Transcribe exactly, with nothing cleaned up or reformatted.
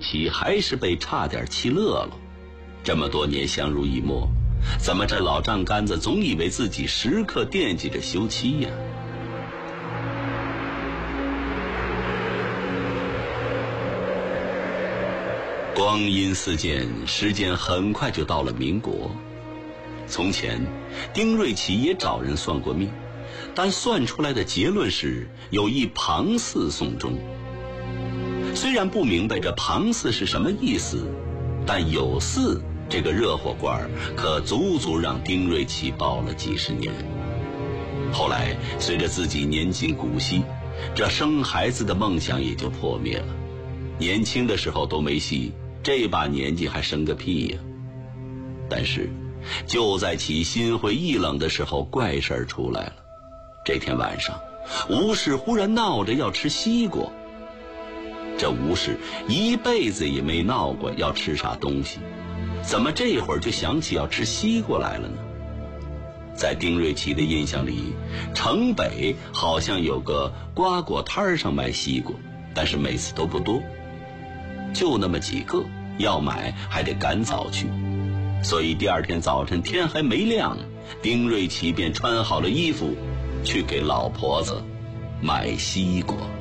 琪还是被差点气乐了。这么多年相濡以沫，怎么这老丈杆子总以为自己时刻惦记着休妻呀？光阴似箭，时间很快就到了民国。从前，丁瑞琪也找人算过命，但算出来的结论是有一庞氏送终。虽然不明白这庞氏是什么意思，但有氏这个热火罐可足足让丁瑞琪抱了几十年。后来随着自己年近古稀，这生孩子的梦想也就破灭了。年轻的时候都没戏，这把年纪还生个屁呀！但是就在其心灰意冷的时候，怪事儿出来了。这天晚上，吴氏忽然闹着要吃西瓜。这吴氏一辈子也没闹过要吃啥东西，怎么这会儿就想起要吃西瓜来了呢？在丁瑞琪的印象里，城北好像有个瓜果摊上卖西瓜，但是每次都不多，就那么几个，要买还得赶早去。所以第二天早晨天还没亮，丁瑞琪便穿好了衣服去给老婆子买西瓜。